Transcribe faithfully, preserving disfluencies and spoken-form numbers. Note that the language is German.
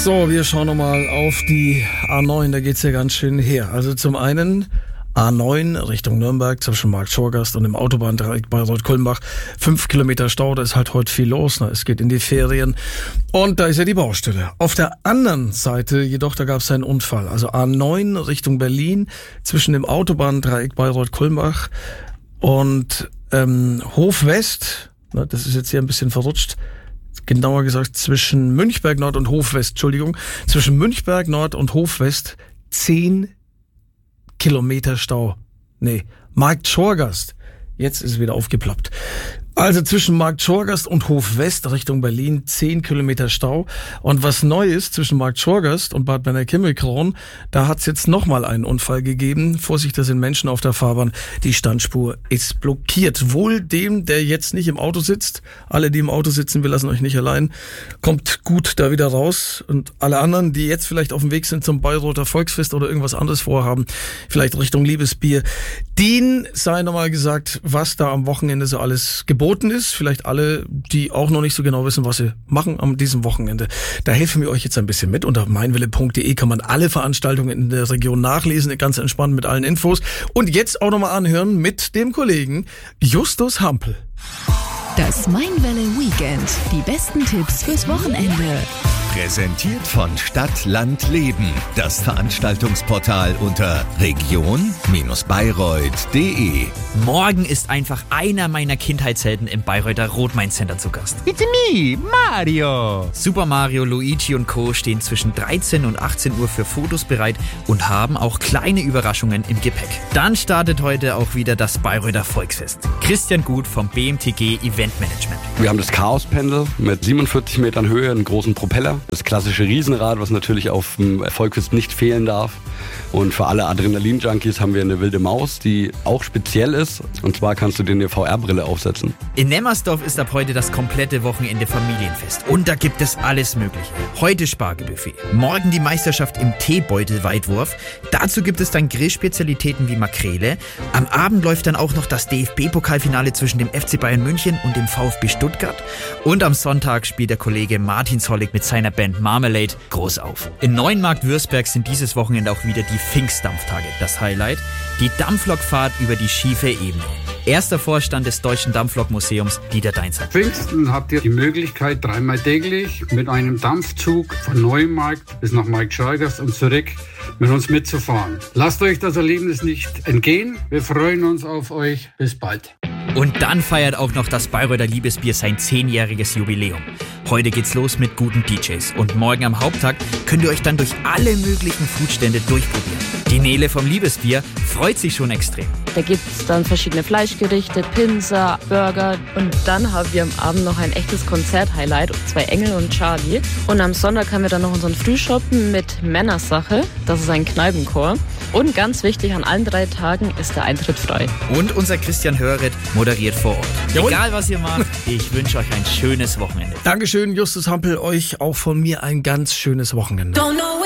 So, wir schauen nochmal auf die A neun, da geht's ja ganz schön her. Also zum einen A neun Richtung Nürnberg zwischen Markt Schorgast und dem Autobahndreieck Bayreuth-Kulmbach. Fünf Kilometer Stau, da ist halt heute viel los. Ne? Es geht in die Ferien und da ist ja die Baustelle. Auf der anderen Seite jedoch, da gab es einen Unfall. Also A neun Richtung Berlin zwischen dem Autobahndreieck Bayreuth-Kulmbach und ähm, Hof West. Ne? Das ist jetzt hier ein bisschen verrutscht. Genauer gesagt zwischen Münchberg Nord und Hof West. Entschuldigung. Zwischen Münchberg Nord und Hof West zehn Kilometer Stau. Nee, Markt Schorgast. Jetzt ist es wieder aufgeploppt. Also zwischen Markt Schorgast und Hof West Richtung Berlin zehn Kilometer Stau. Und was neu ist, zwischen Markt Schorgast und Bad Berner-Kimmelkron, da hat es jetzt nochmal einen Unfall gegeben. Vorsicht, da sind Menschen auf der Fahrbahn. Die Standspur ist blockiert. Wohl dem, der jetzt nicht im Auto sitzt. Alle, die im Auto sitzen, wir lassen euch nicht allein. Kommt gut da wieder raus. Und alle anderen, die jetzt vielleicht auf dem Weg sind zum Bayreuther Volksfest oder irgendwas anderes vorhaben, vielleicht Richtung Liebesbier, denen sei nochmal gesagt, was da am Wochenende so alles geboten ist. Vielleicht alle, die auch noch nicht so genau wissen, was sie machen an diesem Wochenende. Da helfen wir euch jetzt ein bisschen mit. Unter meinwille punkt de kann man alle Veranstaltungen in der Region nachlesen, ganz entspannt mit allen Infos. Und jetzt auch nochmal anhören mit dem Kollegen Justus Hampel. Das Mainwelle Weekend. Die besten Tipps fürs Wochenende. Präsentiert von Stadt, Land, Leben. Das Veranstaltungsportal unter region Bayreuth punkt de. Morgen ist einfach einer meiner Kindheitshelden im Bayreuther Rot-Main-Center zu Gast. It's me, Mario. Super Mario, Luigi und Co. stehen zwischen dreizehn und achtzehn Uhr für Fotos bereit und haben auch kleine Überraschungen im Gepäck. Dann startet heute auch wieder das Bayreuther Volksfest. Christian Gut vom B M T G Event Management. Wir haben das Chaos-Pendel mit siebenundvierzig Metern Höhe, einen großen Propeller. Das klassische Riesenrad, was natürlich auf dem Volksfest nicht fehlen darf. Und für alle Adrenalin-Junkies haben wir eine wilde Maus, die auch speziell ist. Und zwar kannst du dir eine V R-Brille aufsetzen. In Nemmersdorf ist ab heute das komplette Wochenende Familienfest. Und da gibt es alles Mögliche. Heute Spargelbuffet. Morgen die Meisterschaft im Teebeutelweitwurf. Dazu gibt es dann Grillspezialitäten wie Makrele. Am Abend läuft dann auch noch das D F B-Pokalfinale zwischen dem F C Bayern München und dem VfB Stuttgart. Und am Sonntag spielt der Kollege Martin Sollig mit seiner Band Marmalade groß auf. In Neuenmarkt Würzberg sind dieses Wochenende auch wieder die Pfingstdampftage. Das Highlight, die Dampflokfahrt über die schiefe Ebene. Erster Vorstand des Deutschen Dampflokmuseums, Dieter Deinzer. Pfingsten habt ihr die Möglichkeit, dreimal täglich mit einem Dampfzug von Neumarkt bis nach Markt Schorgast und zurück mit uns mitzufahren. Lasst euch das Erlebnis nicht entgehen. Wir freuen uns auf euch. Bis bald. Und dann feiert auch noch das Bayreuther Liebesbier sein zehnjähriges Jubiläum. Heute geht's los mit guten D Js. Und morgen am Haupttag könnt ihr euch dann durch alle möglichen Foodstände durchprobieren. Die Nele vom Liebesbier freut sich schon extrem. Da gibt's dann verschiedene Fleischgerichte, Pinsa, Burger. Und dann haben wir am Abend noch ein echtes Konzert-Highlight. Zwei Engel und Charlie. Und am Sonntag haben wir dann noch unseren Frühschoppen mit Männersache. Das ist ein Kneipenchor. Und ganz wichtig, an allen drei Tagen ist der Eintritt frei. Und unser Christian Hörret moderiert vor Ort. Jawohl. Egal was ihr macht, ich wünsche euch ein schönes Wochenende. Dankeschön, Justus Hampel. Euch auch von mir ein ganz schönes Wochenende. Don't know